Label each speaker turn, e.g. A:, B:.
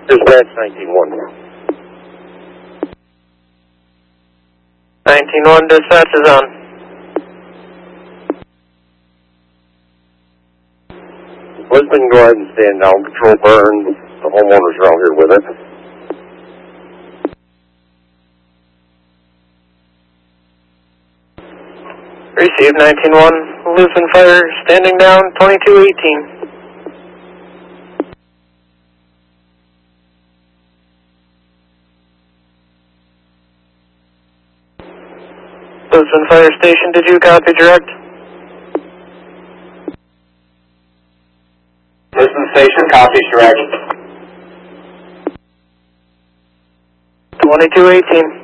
A: Dispatch 19-1.
B: 19-1, dispatch is on.
A: Lisbon, go ahead and stand down. Patrol burn. The homeowners around here with it.
B: Received 19-1, Lisbon Fire, standing down, 2218. Lisbon Fire Station, did you copy direct?
A: Lisbon Station, copies direct.
B: 2218.